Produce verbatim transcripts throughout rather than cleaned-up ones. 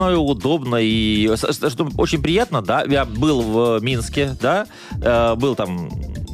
удобно и что очень приятно, да. Я был в Минске, да, э, был там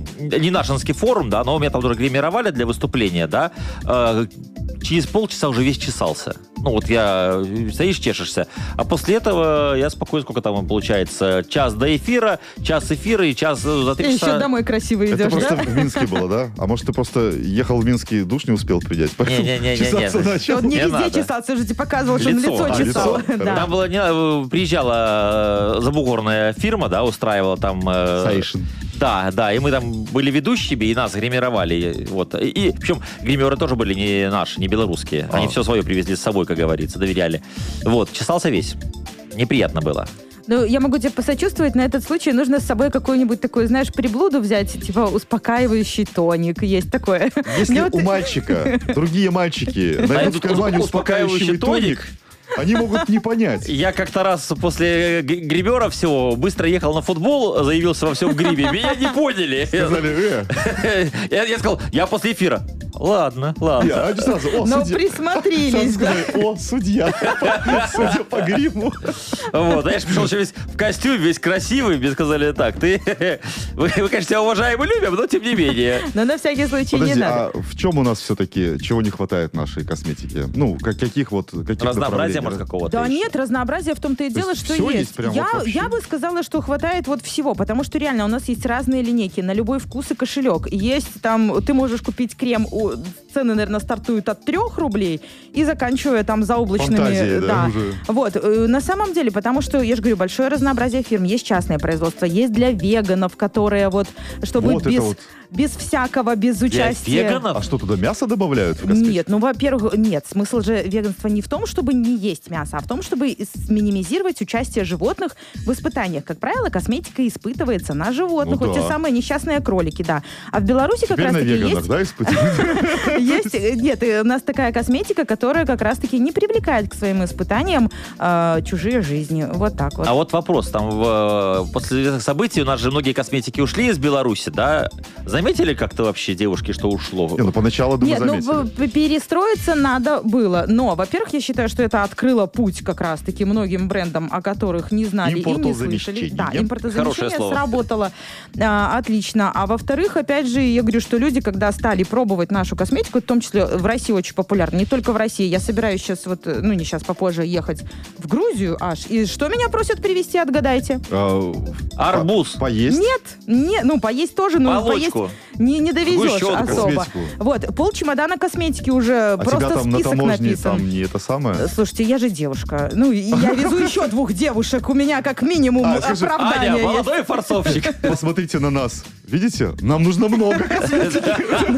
не Нашинский форум, да, но у меня там уже гримировали для выступления, да. Э, через полчаса уже весь чесался. Ну вот я, стоишь, чешешься. А после этого я спокойно, сколько там получается, час до эфира, час эфира и час за три и часа. еще домой красиво идешь, Это просто да? в Минске было, да? А может, ты просто ехал в Минск и душ не успел принять? Не-не-не. Чесаться начал? Он не Не везде надо. чесался, я же тебе показывал, что он Лицо. лицо А, чесал. лицо? Да. Там была, не, приезжала забугорная фирма, да, устраивала там... э, Сайшин. Да, да, и мы там были ведущими, и нас гримировали. Вот. И, и причем гримеры тоже были не наши, не белорусские. Они А. все свое привезли с собой, как говорится, доверяли. Вот, чесался весь. Неприятно было. Ну, я могу тебе посочувствовать. На этот случай нужно с собой какую-нибудь такую, знаешь, приблуду взять, типа успокаивающий тоник. Есть такое. Если Мне у вот- мальчика другие мальчики найдут в кармане успокаивающий тоник, они могут не понять. Я как-то раз после г- гримера всего быстро ехал на футбол, заявился во всем гриме. Меня не поняли. Сказали, э, Я, я сказал, я после эфира. Ладно, ладно. я, они сразу, о, Но судья. присмотрелись, Сразу да. сказали, о, судья. Судя по гриму. Вот, а я же пришел еще весь в костюме, весь красивый. Мне сказали, так, ты... Вы, вы, конечно, тебя уважаем и любим, но тем не менее. Но на всякий случай не Подожди, надо. а в чем у нас все-таки, чего не хватает нашей косметике? Ну, как- каких вот, каких Разнообразия, направлений? может, какого-то Да еще. нет, разнообразие в том-то и дело, есть что всё есть. есть прям я, вот вообще? я бы сказала, что хватает вот всего, потому что реально у нас есть разные линейки на любой вкус и кошелек. Есть там, ты можешь купить крем, у, цены, наверное, стартуют от трех рублей и заканчивая там заоблачными. Фантазии, да, уже. Вот, э, на самом деле, потому что, я же говорю, большое разнообразие фирм. Есть частное производство, есть для веганов, которые вот, чтобы Вот это без, вот. без всякого, без Для участия... веганов? А что, туда мясо добавляют в косметику? Нет, ну, во-первых, нет. Смысл же веганства не в том, чтобы не есть мясо, а в том, чтобы с- минимизировать участие животных в испытаниях. Как правило, косметика испытывается на животных. Ну вот да. те самые несчастные кролики, да. А в Беларуси как Теперь на раз-таки веганах, есть... да, испытывают? Есть, э, нет, э, у нас такая косметика, которая как раз-таки не привлекает к своим испытаниям э, чужие жизни. Вот так вот. А вот вопрос, там в, после этих событий у нас же многие косметики ушли из Беларуси, да? Заметили как-то вообще, девушки, что ушло? Не, ну поначалу, думаю, Нет, ну заметили. п- перестроиться надо было. Но, во-первых, я считаю, что это открыло путь как раз-таки многим брендам, о которых не знали и не слышали. Импортозамещение. Да, Хорошее импортозамещение слово. сработало а, отлично. А во-вторых, опять же, я говорю, что люди, когда стали пробовать нашу косметику, в том числе в России очень популярна, не только в России. Я собираюсь сейчас вот, ну не сейчас, попозже ехать в Грузию аж. И что меня просят привезти, отгадайте? А, Арбуз. по- Поесть? Нет, не, ну поесть тоже, ну поесть Молочку. не, не довезешь Сгущенку. особо. Косметику. Вот, пол чемодана косметики уже А просто тебя там на список таможне написан. там не это самое? Слушайте, я же девушка. Ну, и я везу еще двух девушек. У меня как минимум А, скажи, оправдание Аня, есть. молодой форцовщик. Посмотрите на нас. Видите? Нам нужно много косметики.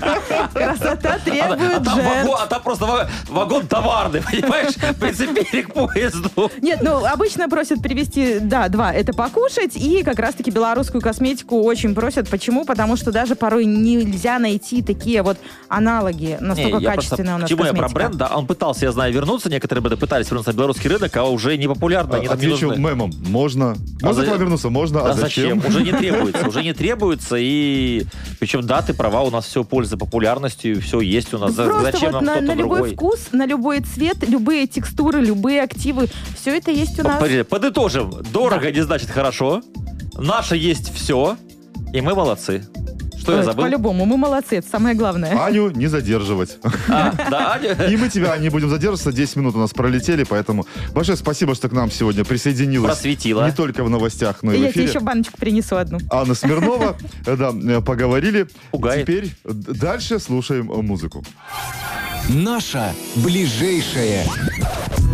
Красота А, требует а там жертв. вагон, а там просто ва- вагон товарный, понимаешь? Прицепили к поезду. Нет, ну, обычно просят привезти, да, два. Это покушать и как раз-таки белорусскую косметику очень просят. Почему? Потому что даже порой нельзя найти такие вот аналоги. Настолько Не, я просто- качественная у нас к чему я косметика. про бренд, да, он пытался, я знаю, вернуться, некоторые бренды пытались вернуться на белорусский рынок, а уже не популярно, они нам не Отвечу нужны. мемом. Можно. Можно за- к вам вернуться? Можно. А А зачем? Уже не требуется, уже не требуется, и причем даты, права, у нас все пользуется популярностью, все есть у нас. За- Просто Зачем вот нам на, кто-то на любой другой? вкус, на любой цвет, любые текстуры, любые активы, все это есть у нас. Подожди, Подытожим. Дорого Да. не значит хорошо. Наше есть все, и мы молодцы. Что я Ой, забыл? По-любому, мы молодцы, это самое главное. Аню не задерживать. А, да, Аня? И мы тебя не будем задерживаться. десять минут у нас пролетели, поэтому большое спасибо, что к нам сегодня присоединилась. Просветила. Не только в новостях, но и в Я тебе эфире. еще баночку принесу одну. Анна Смирнова. Да, поговорили. Пугает. Теперь д- дальше слушаем э, музыку. Наша ближайшая.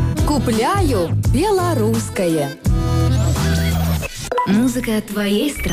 Купляю белорусское. Музыка твоей страны.